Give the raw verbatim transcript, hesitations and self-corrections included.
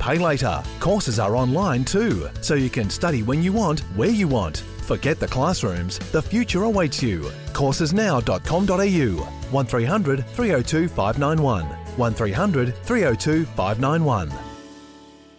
pay later. Courses are online too, so you can study when you want, where you want. Forget the classrooms, the future awaits you. courses now dot com dot a u, one three hundred three oh two five nine one, one three hundred three oh two five nine one.